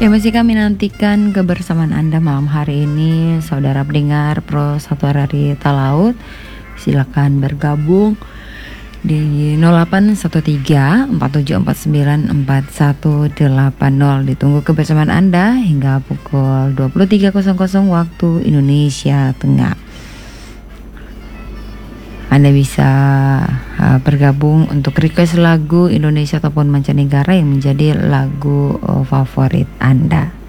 Ya, masih kami nantikan kebersamaan Anda malam hari ini, saudara pendengar Pro Satu Hari Talaut. Silakan bergabung di 0813 4749 4180. Ditunggu kebersamaan Anda hingga pukul 23.00 waktu Indonesia Tengah. Anda bisa bergabung untuk request lagu Indonesia ataupun mancanegara yang menjadi lagu favorit Anda.